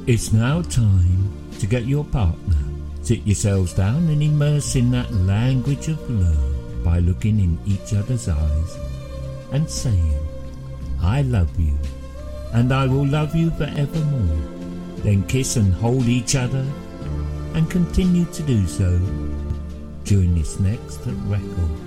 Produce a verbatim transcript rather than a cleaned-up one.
It's now time to get your partner. Sit yourselves down and immerse in that language of love by looking in each other's eyes and saying, I love you and I will love you forevermore. Then kiss and hold each other and continue to do so during this next record.